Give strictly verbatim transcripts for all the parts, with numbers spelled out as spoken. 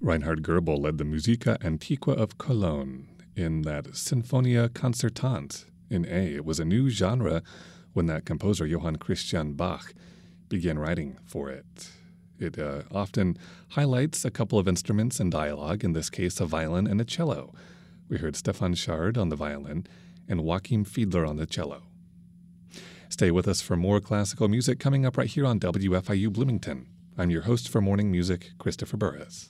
Reinhard Goebel led the Musica Antiqua of Cologne in that Sinfonia Concertante in A. It was a new genre when that composer, Johann Christian Bach, began writing for it. It uh, often highlights a couple of instruments in dialogue, in this case a violin and a cello. We heard Stefan Schard on the violin and Joachim Fiedler on the cello. Stay with us for more classical music coming up right here on W F I U Bloomington. I'm your host for Morning Music, Christopher Burris.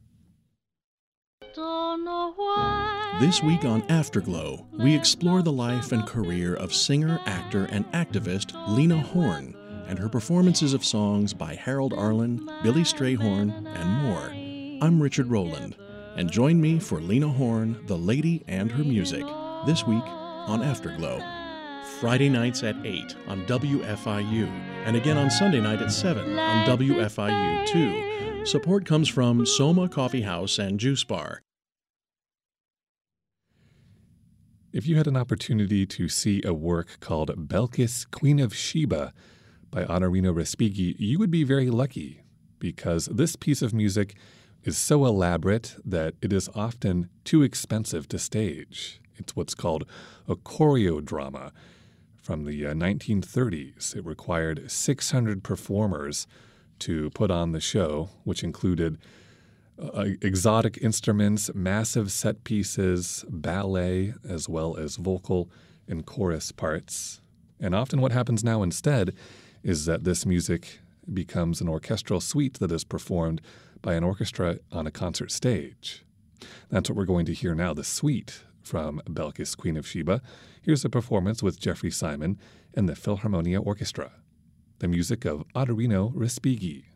This week on Afterglow, we explore the life and career of singer, actor, and activist Lena Horne and her performances of songs by Harold Arlen, Billy Strayhorn, and more. I'm Richard Rowland, and join me for Lena Horne, the lady and her music, this week on Afterglow. Friday nights at eight on W F I U, and again on Sunday night at seven on W F I U two. Support comes from Soma Coffee House and Juice Bar. If you had an opportunity to see a work called Belkis, Queen of Sheba by Onorino Respighi, you would be very lucky, because this piece of music is so elaborate that it is often too expensive to stage. It's what's called a choreodrama. From the uh, nineteen thirties, it required six hundred performers to put on the show, which included uh, exotic instruments, massive set pieces, ballet, as well as vocal and chorus parts. And often what happens now instead is that this music becomes an orchestral suite that is performed by an orchestra on a concert stage. That's what we're going to hear now, the suite from Belkis, Queen of Sheba. Here's a performance with Jeffrey Simon and the Philharmonia Orchestra. The music of Onorino Respighi.